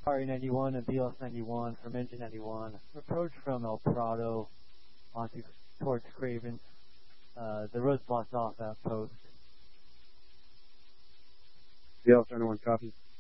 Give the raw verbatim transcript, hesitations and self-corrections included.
Party ninety-one and B L S ninety-one from Engine ninety-one. Approach from El Prado onto towards Craven. Uh, the road's blocked off at post. B L S ninety-one, copy.